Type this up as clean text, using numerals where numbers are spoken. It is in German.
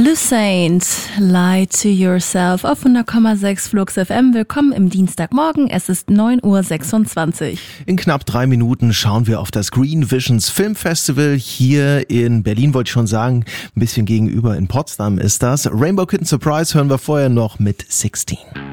Le Saint, Lie to Yourself auf 100,6 Flux FM. Willkommen im Dienstagmorgen, es ist 9:26 Uhr. In knapp 3 Minuten schauen wir auf das Green Visions Filmfestival hier in Berlin, wollte ich schon sagen, ein bisschen gegenüber in Potsdam ist das. Rainbow Kitten Surprise hören wir vorher noch mit 16.